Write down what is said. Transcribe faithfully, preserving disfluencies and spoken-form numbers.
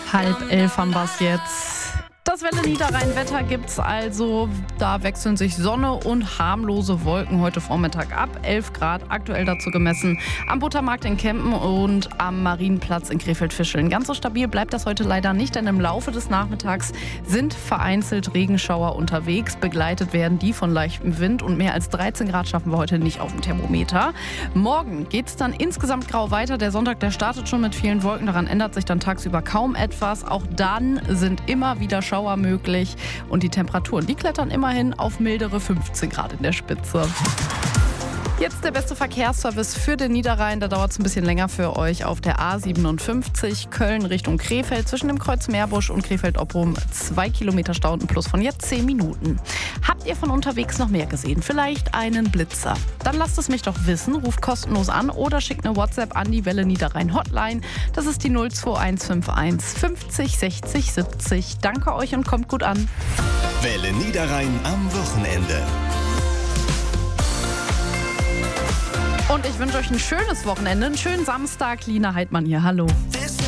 Halb elf haben wir es jetzt. Das Welle Niederrhein-Wetter gibt's also. Da wechseln sich Sonne und harmlose Wolken heute Vormittag ab. elf Grad aktuell dazu gemessen am Buttermarkt in Kempen und am Marienplatz in Krefeld-Fischeln. Ganz so stabil bleibt das heute leider nicht, denn im Laufe des Nachmittags sind vereinzelt Regenschauer unterwegs. Begleitet werden die von leichtem Wind und mehr als dreizehn Grad schaffen wir heute nicht auf dem Thermometer. Morgen geht's dann insgesamt grau weiter. Der Sonntag, der startet schon mit vielen Wolken. Daran ändert sich dann tagsüber kaum etwas. Auch dann sind immer wieder Schauer möglich und die Temperaturen, die klettern immerhin auf mildere fünfzehn Grad in der Spitze. Jetzt der beste Verkehrsservice für den Niederrhein. Da dauert es ein bisschen länger für euch auf der A siebenundfünfzig Köln Richtung Krefeld zwischen dem Kreuz Meerbusch und Krefeld-Opprum. Zwei Kilometer Stau und Plus von jetzt zehn Minuten. Habt ihr von unterwegs noch mehr gesehen? Vielleicht einen Blitzer? Dann lasst es mich doch wissen. Ruft kostenlos an oder schickt eine WhatsApp an die Welle Niederrhein Hotline. Das ist die null zwei eins fünf eins fünfzig sechzig siebzig. Danke euch und kommt gut an. Welle Niederrhein am Wochenende. Und ich wünsche euch ein schönes Wochenende, einen schönen Samstag. Lina Heidmann hier, hallo.